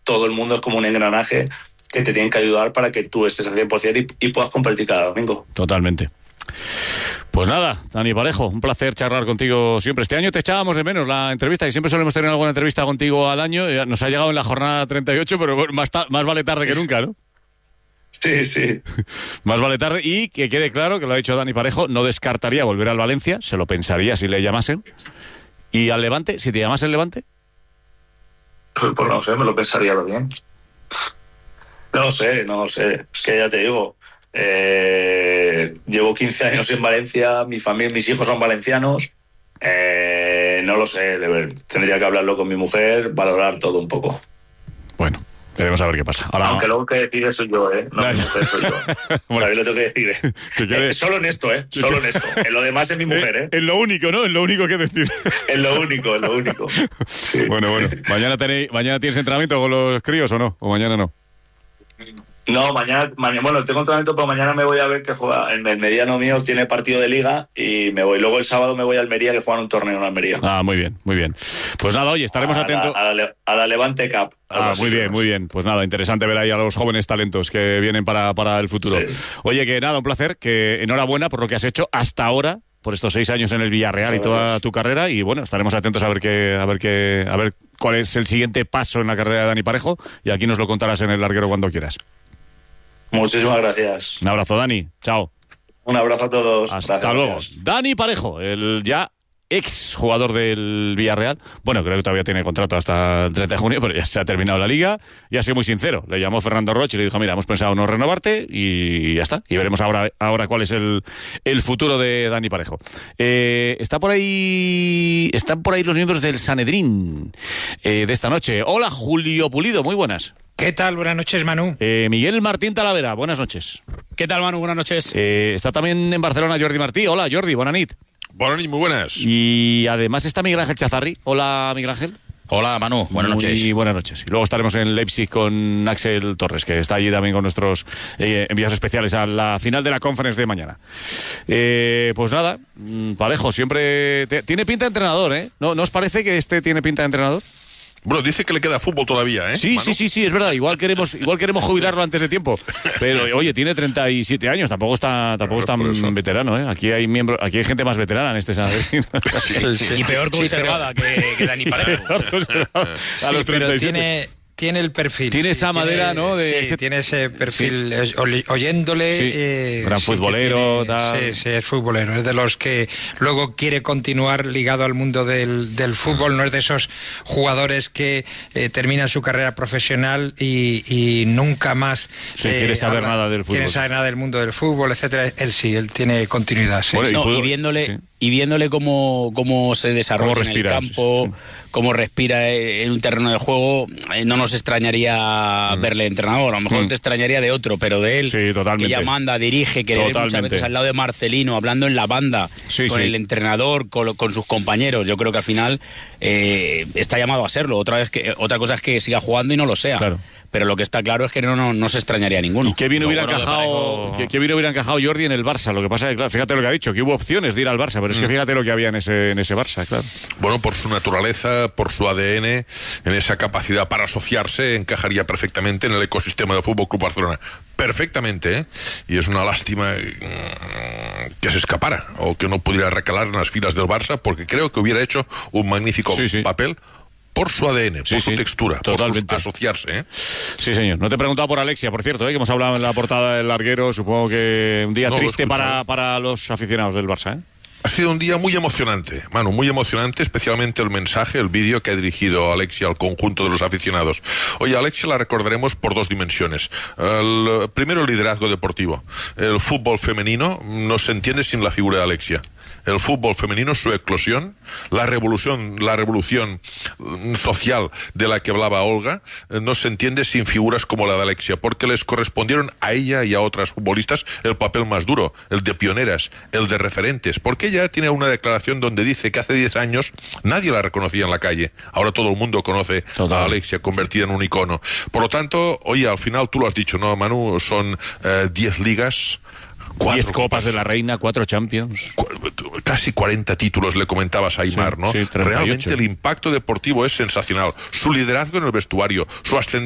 todo el mundo es como un engranaje que te tienen que ayudar para que tú estés al 100% y puedas competir cada domingo. Totalmente. Pues nada, Dani Parejo, un placer charlar contigo siempre. Este año te echábamos de menos la entrevista, que siempre solemos tener alguna entrevista contigo al año. Nos ha llegado en la jornada 38, pero bueno, más vale tarde que nunca, ¿no? Sí. Más vale tarde. Y que quede claro, que lo ha dicho Dani Parejo, no descartaría volver al Valencia, se lo pensaría si le llamasen. ¿Y al Levante? ¿Si te llamas el Levante? Pues no sé, me lo pensaría bien. No sé. Es que ya te digo, llevo 15 años en Valencia, mi familia, mis hijos son valencianos. No lo sé, tendría que hablarlo con mi mujer, valorar todo un poco. Bueno, veremos a ver qué pasa. Ahora, aunque luego que decide soy yo, no, mi mujer soy yo. Bueno, también lo tengo que decir. Solo en esto, solo en esto. En lo demás es mi mujer, Es lo único, ¿no? Es lo único que decir. Es lo único. Sí. Bueno. ¿Mañana tienes entrenamiento con los críos o no? ¿O mañana no? No, mañana, bueno, tengo entrenamiento, pero mañana me voy a ver que juega, el mediano mío tiene partido de liga y me voy. Luego el sábado me voy a Almería, que juegan un torneo en Almería. Ah, muy bien. Pues nada, oye, estaremos atentos. A la Levante Cup. Muy bien. Pues nada, interesante ver ahí a los jóvenes talentos que vienen para el futuro. Sí. Oye, que nada, un placer, que enhorabuena por lo que has hecho hasta ahora, por estos 6 años en el Villarreal y toda tu carrera, y bueno, estaremos atentos a ver cuál es el siguiente paso en la carrera de Dani Parejo, y aquí nos lo contarás en El Larguero cuando quieras. Muchísimas gracias. Un abrazo, Dani. Chao. Un abrazo a todos. Hasta luego. Dani Parejo, el ya ex jugador del Villarreal. Bueno, creo que todavía tiene contrato hasta el 30 de junio, pero ya se ha terminado la liga y ha sido muy sincero. Le llamó Fernando Roche y le dijo, mira, hemos pensado no renovarte y ya está. Y veremos ahora cuál es el futuro de Dani Parejo. Están por ahí los miembros del Sanedrín de esta noche. Hola, Julio Pulido, muy buenas. ¿Qué tal? Buenas noches, Manu. Miguel Martín Talavera, buenas noches. ¿Qué tal, Manu? Buenas noches. Está también en Barcelona Jordi Martí. Hola, Jordi, buenas nit. Buenas nit, muy buenas. Y además está Miguel Ángel Chazarri. Hola, Miguel Ángel. Hola, Manu, buenas noches. Y buenas noches. Y luego estaremos en Leipzig con Axel Torres, que está allí también con nuestros envíos especiales a la final de la Conference de mañana. Pues nada, Parejo, siempre tiene pinta de entrenador, ¿eh? ¿No os parece que tiene pinta de entrenador? Bueno, dice que le queda fútbol todavía, ¿eh? Sí, Manu. sí, es verdad. Igual queremos jubilarlo antes de tiempo. Pero, oye, tiene 37 años, tampoco es tan veterano, ¿eh? Aquí hay gente más veterana en este Sanedrín. Y peor conservada que Dani Parejo. A los 37. Pero tiene el perfil. Tiene esa madera, ¿no? Tiene ese perfil. Sí. Oyéndole. Gran futbolero, tal. Sí, es futbolero. Es de los que luego quiere continuar ligado al mundo del fútbol. No es de esos jugadores que terminan su carrera profesional y nunca más. Quiere saber nada del fútbol. Quiere saber nada del mundo del fútbol, etcétera. Él tiene continuidad. Sí. Bueno, y viéndole cómo se desarrolla en el campo, cómo respira en un terreno de juego, no nos extrañaría verle entrenador. A lo mejor te extrañaría de otro, pero de él, que ya manda, dirige, que le ve muchas veces al lado de Marcelino, hablando en la banda, con el entrenador, con sus compañeros. Yo creo que al final está llamado a serlo. Otra cosa es que siga jugando y no lo sea. Claro. Pero lo que está claro es que no se extrañaría ninguno. ¿Y qué bien hubiera encajado Jordi en el Barça? Lo que pasa es que, claro, fíjate lo que ha dicho, que hubo opciones de ir al Barça, pero es que fíjate lo que había en ese Barça, claro. Bueno, por su naturaleza, por su ADN, en esa capacidad para asociarse, encajaría perfectamente en el ecosistema del Fútbol Club Barcelona. Perfectamente, ¿eh? Y es una lástima que se escapara o que no pudiera recalar en las filas del Barça, porque creo que hubiera hecho un magnífico papel. Por su ADN, por su textura, totalmente. Por asociarse, ¿eh? Sí, señor. No te he preguntado por Alexia, por cierto, que hemos hablado en la portada del Larguero. Supongo que un día triste para los aficionados del Barça, ¿eh? Ha sido un día muy emocionante, Manu, muy emocionante, especialmente el mensaje, el vídeo que ha dirigido Alexia al conjunto de los aficionados. Oye, Alexia la recordaremos por 2 dimensiones. Primero, el liderazgo deportivo. El fútbol femenino no se entiende sin la figura de Alexia. El fútbol femenino, su eclosión, la revolución social de la que hablaba Olga, no se entiende sin figuras como la de Alexia, porque les correspondieron a ella y a otras futbolistas el papel más duro, el de pioneras, el de referentes, porque ella tiene una declaración donde dice que hace 10 años nadie la reconocía en la calle, ahora todo el mundo conoce a Alexia, convertida en un icono. Por lo tanto, oye, al final tú lo has dicho, ¿no, Manu? Son 10 ligas, 10 copas de la Reina, 4 Champions. Casi 40 títulos, le comentabas a Aimar, ¿no? Sí, realmente el impacto deportivo es sensacional. Su liderazgo en el vestuario, su ascendencia